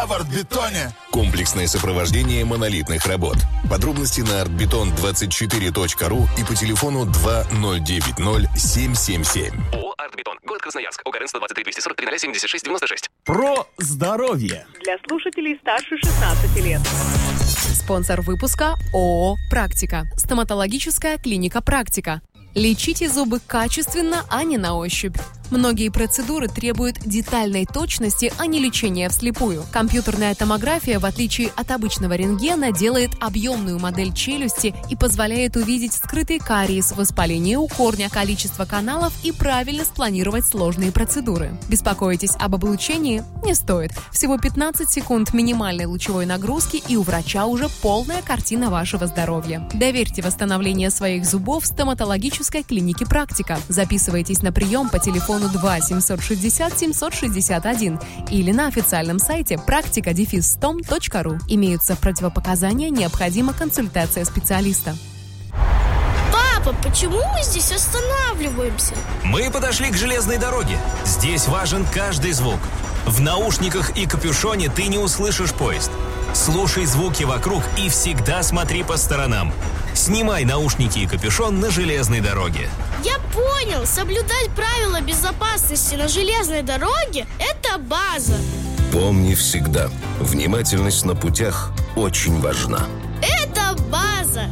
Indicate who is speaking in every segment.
Speaker 1: всегда в Артбетоне.
Speaker 2: Комплексное сопровождение монолитных работ. Подробности на artbeton24.ru и по телефону 2090-777.
Speaker 3: ООО «Артбетон». Город Красноярск. ОГРН 123-243-76-96.
Speaker 4: Про здоровье.
Speaker 5: Для слушателей старше 16 лет.
Speaker 6: Спонсор выпуска ООО «Практика». Стоматологическая клиника «Практика». Лечите зубы качественно, а не на ощупь. Многие процедуры требуют детальной точности, а не лечения вслепую. Компьютерная томография, в отличие от обычного рентгена, делает объемную модель челюсти и позволяет увидеть скрытый кариес, воспаление у корня, количество каналов и правильно спланировать сложные процедуры. Беспокойтесь об облучении? Не стоит. Всего 15 секунд минимальной лучевой нагрузки, и у врача уже полная картина вашего здоровья. Доверьте восстановление своих зубов стоматологической клинике «Практика». Записывайтесь на прием по телефону 2-760-761 или на официальном сайте practica-stom.ru. Имеются противопоказания, необходима консультация специалиста.
Speaker 7: Папа, почему мы здесь останавливаемся?
Speaker 8: Мы подошли к железной дороге. Здесь важен каждый звук. В наушниках и капюшоне ты не услышишь поезд. Слушай звуки вокруг и всегда смотри по сторонам. Снимай наушники и капюшон на железной дороге.
Speaker 7: Я понял, соблюдать правила безопасности на железной дороге – это база.
Speaker 2: Помни всегда, внимательность на путях очень важна.
Speaker 7: Это база.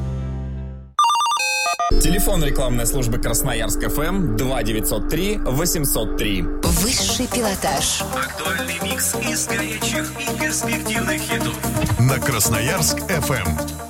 Speaker 4: Телефон рекламной службы Красноярск ФМ 2903-803.
Speaker 9: Высший пилотаж.
Speaker 3: Актуальный микс из горячих и перспективных хитов.
Speaker 1: На Красноярск ФМ.